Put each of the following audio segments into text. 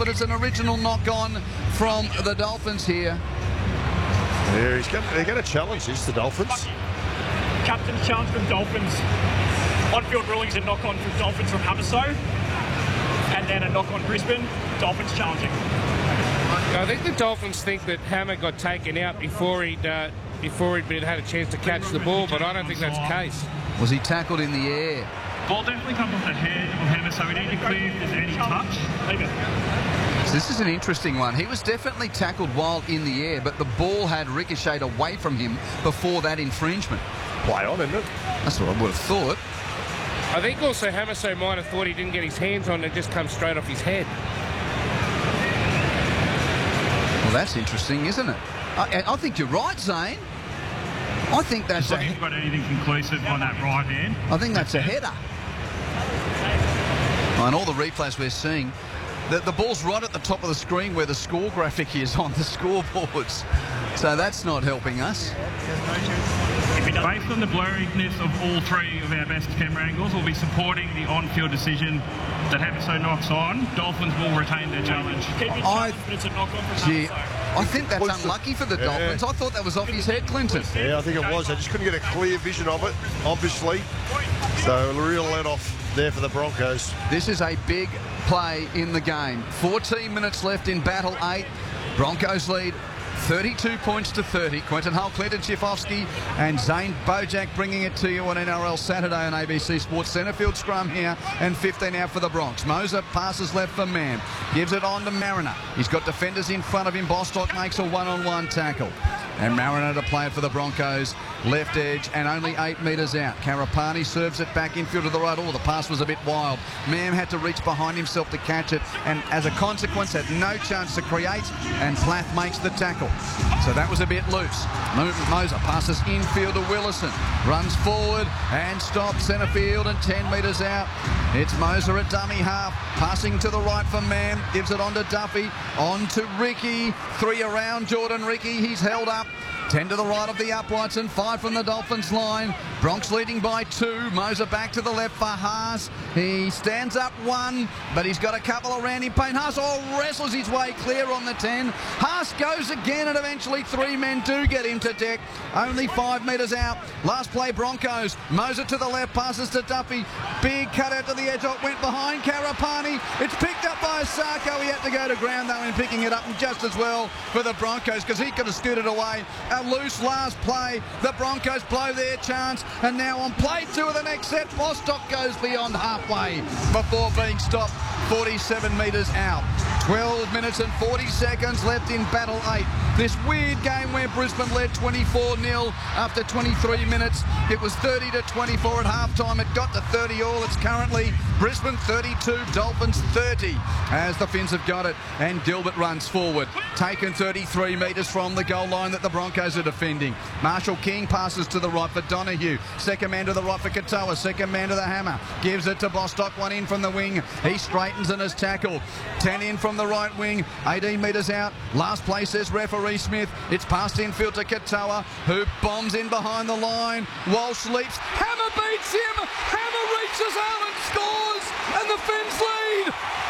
but it's an original knock-on from the Dolphins here. Yeah, they're going to challenge this, the Dolphins. Captain's challenge from Dolphins. On-field rulings and knock-on from Dolphins from Hamiso. And then a knock-on Brisbane. Dolphins challenging. I think the Dolphins think that Hammer got taken out before he'd had a chance to catch the ball, but I don't think that's the case. Was he tackled in the air? Ball definitely comes off the head of Hammer, so we need to clear if there's any touch. Leave it. So this is an interesting one. He was definitely tackled while in the air, but the ball had ricocheted away from him before that infringement. Play on, isn't it? That's what I would have thought. I think also Hamiso might have thought he didn't get his hands on it and just come straight off his head. Well, that's interesting, isn't it? I think you're right, Zane. I think that's Just you've got anything conclusive on that right hand. I think that's a header. And all the replays we're seeing, the ball's right at the top of the screen where the score graphic is on the scoreboards. So that's not helping us. Based on the blurriness of all three of our best camera angles, we'll be supporting the on-field decision that Hamiso knocks on. Dolphins will retain their challenge. It's a knock-on for Gee, I think that's unlucky for the Dolphins. I thought that was off his head, Clinton. Yeah, I think it was. They just couldn't get a clear vision of it, obviously. So a real let-off there for the Broncos. This is a big play in the game. 14 minutes left in Battle 8. Broncos lead 32 points to 30. Quentin Hull, Clinton Schifofsky and Zane Bojack bringing it to you on NRL Saturday on ABC Sports. Centrefield scrum here and 15 out for the Bronx. Moser passes left for Mann. Gives it on to Mariner. He's got defenders in front of him. Bostock makes a one-on-one tackle. And Mariner to play it for the Broncos. Left edge and only 8 metres out. Karapani serves it back infield to the right. Oh, the pass was a bit wild. Mam had to reach behind himself to catch it and as a consequence had no chance to create, and Plath makes the tackle. So that was a bit loose. Moser passes infield to Willison. Runs forward and stops centre field and 10 metres out. It's Moser at dummy half. Passing to the right for Mam. Gives it on to Duffy. On to Ricky. 3 around Jordan Ricky. He's held up. 10 to the right of the uprights and 5 from the Dolphins line. Bronx leading by 2. Moser back to the left for Haas. He stands up 1, but he's got a couple around him. Payne Haas wrestles his way clear on the 10. Haas goes again and eventually 3 men do get him to deck. Only 5 metres out. Last play Broncos. Moser to the left, passes to Duffy. Big cut out to the edge. It went behind Karapani. It's picked up by Osako. He had to go to ground though in picking it up, and just as well for the Broncos because he could have scooted away. A loose last play. The Broncos blow their chance, and now on play 2 of the next set, Bostock goes beyond halfway before being stopped 47 metres out. 12 minutes and 40 seconds left in Battle 8. This weird game where Brisbane led 24-0 after 23 minutes. It was 30-24 at halftime. It got to 30 all. It's currently Brisbane 32, Dolphins 30 as the Finns have got it. And Gilbert runs forward. Taken 33 metres from the goal line that the Broncos are defending. Marshall King passes to the right for Donahue. Second man to the right for Katoa. Second man to the hammer. Gives it to Bostock. 1 in from the wing. He straightens and is tackled. 10 in from the right wing. 18 metres out. Last play says referee Smith. It's passed infield to Katoa, who bombs in behind the line. Walsh leaps. Hammer beats him. Hammer reaches out and scores. And the Finns lead.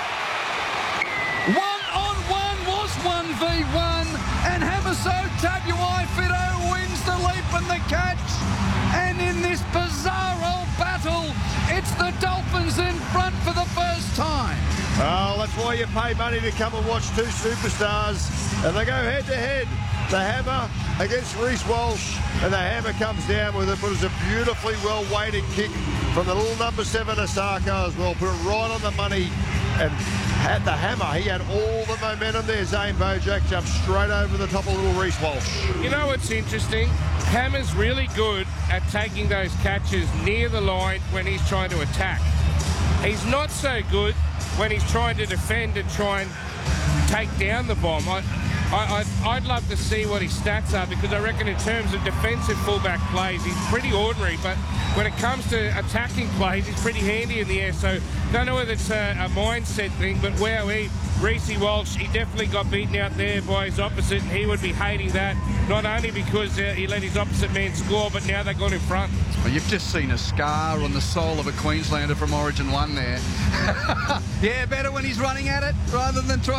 1-on-1 was 1v1. And Hamiso Tabuai-Fidow wins the leap and the catch. And in this bizarre old battle, it's the Dolphins in front for the first time. Oh, that's why you pay money to come and watch 2 superstars. And they go head-to-head. The hammer against Reece Walsh. And the hammer comes down with it. But it was a beautifully well-weighted kick from the little number 7 Osako as well. Put it right on the money. And had the hammer, he had all the momentum there. Zane Bojack jumped straight over the top of little Reece Walsh. You know what's interesting? Hammer's really good at taking those catches near the line when he's trying to attack. He's not so good when he's trying to defend and try and take down the bomb. I'd love to see what his stats are, because I reckon in terms of defensive fullback plays, he's pretty ordinary, but when it comes to attacking plays, he's pretty handy in the air. So don't know whether it's a mindset thing, but wow, Reece Walsh, he definitely got beaten out there by his opposite, and he would be hating that, not only because he let his opposite man score, but now they got in front. Well, you've just seen a scar on the soul of a Queenslander from Origin 1 there. Yeah, better when he's running at it rather than trying